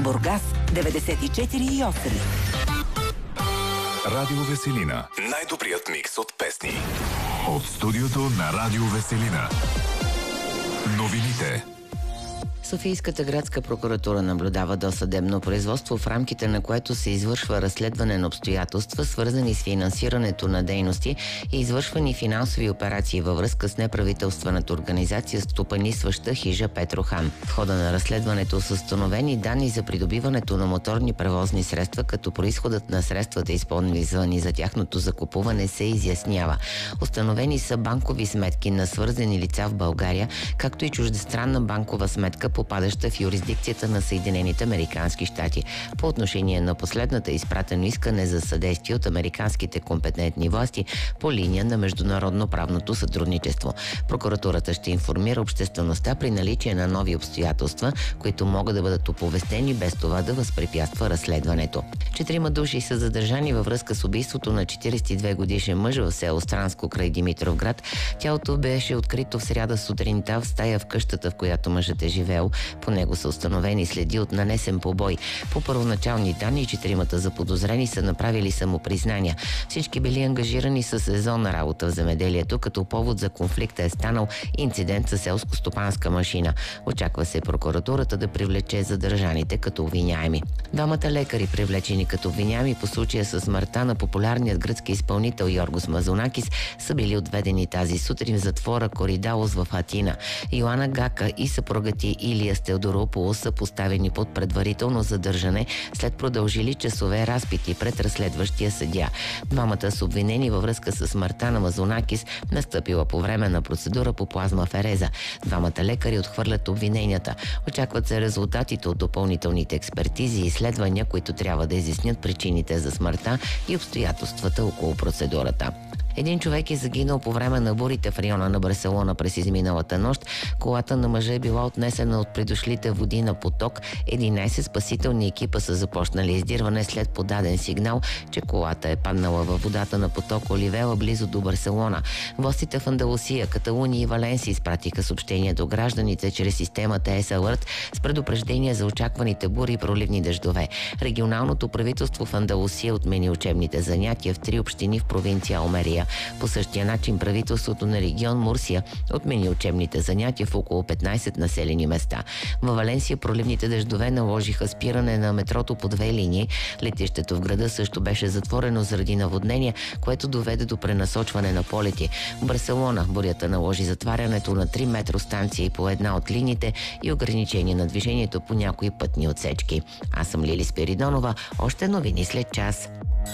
Бургас 94,8. Радио Веселина. Най-добрият микс от песни. От студиото на Радио Веселина. Новините. Софийската градска прокуратура наблюдава досъдебно производство, в рамките на което се извършва разследване на обстоятелства, свързани с финансирането на дейности и извършвани финансови операции във връзка с неправителствената организация, стопанисваща хижа Петрохан. В хода на разследването са установени данни за придобиването на моторни превозни средства, като произходът на средствата, използвани за тяхното закупуване, се изяснява. Установени са банкови сметки на свързани лица в България, както и чуждестранна банкова сметка, попадаща в юрисдикцията на Съединените американски щати. По отношение на последната изпратено искане за съдействие от американските компетентни власти по линия на международно правното сътрудничество. Прокуратурата ще информира обществеността при наличие на нови обстоятелства, които могат да бъдат оповестени без това да възпрепятства разследването. 4 души са задържани във връзка с убийството на 42 годишен мъж в село Странско край Димитровград. Тялото беше открито в сряда сутринта в стая в къщата, в която мъжът е живеел. По него са установени следи от нанесен побой. По първоначални данни, 4 заподозрени са направили самопризнания. Всички били ангажирани с сезонна работа в земеделието, като повод за конфликта е станал инцидент със селско-стопанска машина. Очаква се прокуратурата да привлече задържаните като обвиняеми. 2 лекари, привлечени като обвиняеми по случая с смъртта на популярният гръцки изпълнител Йоргос Мазонакис, са били отведени тази сутрин в затвора Коридалос в Атина. Йоана Гака и съпругати Илия Стеодорополос са поставени под предварително задържане след продължили часове разпити пред разследващия съдия. 2 са обвинени във връзка с смъртта на Мазонакис, настъпила по време на процедура по плазмафереза. 2 лекари отхвърлят обвиненията. Очакват се резултатите от допълнителните експертизи и изследвания, които трябва да изяснят причините за смъртта и обстоятелствата около процедурата. 1 човек е загинал по време на бурите в района на Барселона през изминалата нощ. Колата на мъжа е била отнесена от придошлите води на поток. 11 спасителни екипа са започнали издирване след подаден сигнал, че колата е паднала във водата на поток Оливела близо до Барселона. Властите в Андалусия, Каталуния и Валенсия изпратиха съобщение до гражданите чрез системата S-Alert с предупреждение за очакваните бури и проливни дъждове. Регионалното правителство в Андалусия отмени учебните занятия в 3 общини в провинция Алмерия. По същия начин правителството на регион Мурсия отмени учебните занятия в около 15 населени места. Във Валенсия проливните дъждове наложиха спиране на метрото по 2 линии. Летището в града също беше затворено заради наводнение, което доведе до пренасочване на полети. В Барселона бурята наложи затварянето на 3 метростанции по една от линиите и ограничение на движението по някои пътни отсечки. Аз съм Лили Спиридонова. Още новини след час.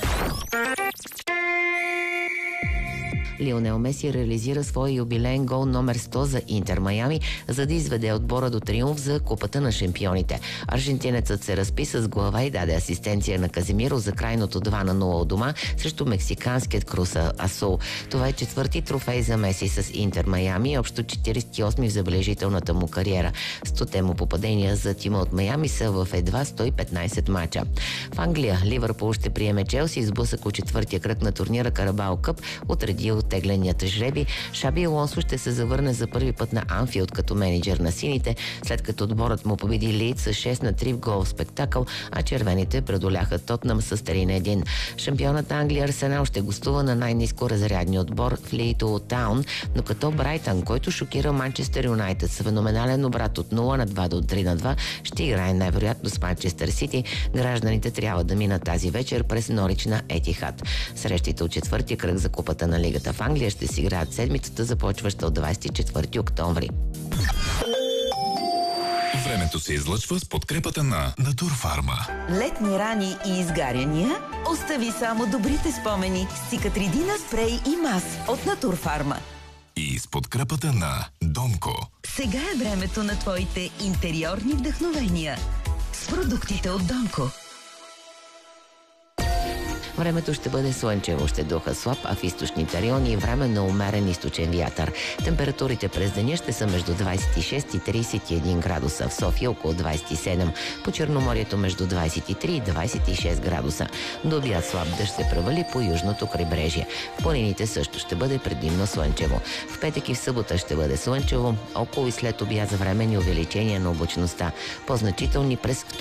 Лионел Меси реализира своя юбилеен гол номер 100 за Интер Майами, за да изведе отбора до триумф за Купата на шампионите. Аржентинецът се разпи с глава и даде асистенция на Каземиро за крайното 2-0 от дома срещу мексиканският Крус Азул. Това е 4-ти трофей за Меси с Интер Майами, общо 48 в забележителната му кариера. 100-те му попадения за тима от Майами са в едва 115 мача. В Англия Ливърпул ще приеме Челси с сблъсък от 4-тия кръг на турнира Карабао Къп, отредил тегленият жреби. Шаби Алонсо ще се завърне за първи път на Анфилд като менеджер на сините, след като отборът му победи Лийдс с 6-3 в голов спектакъл, а червените преодоляха Тотнъм с 3-1. Шампионът Англия Арсенал ще гостува на най-ниско разрядния отбор в Литъл Таун, но като Брайтън, който шокира Манчестър Юнайтед с феноменален обрат от 0-2 до 3-2, ще играе най-вероятно с Манчестър Сити. Гражданите трябва да минат тази вечер през Норич на Етихад. Срещите от 4-ти кръг за Купата на Лигата в Англия ще си играят седмицата, започваща от 24 октомври. Времето се излъчва с подкрепата на Натурфарма. Летни рани и изгаряния? Остави само добрите спомени с Цикатридина спрей и мас от Натурфарма. И с подкрепата на Донко. Сега е времето на твоите интериорни вдъхновения с продуктите от Донко. Времето ще бъде слънчево, ще духа слаб, а в източните райони време на умерен източен вятър. Температурите през деня ще са между 26 и 31 градуса. В София около 27. По Черноморието между 23 и 26 градуса. До обяд слаб дъжд се превали по южното крайбрежие. В планините също ще бъде предимно слънчево. В петък и в събота ще бъде слънчево, около и след обяд за временни увеличения на облачността. По-значителни през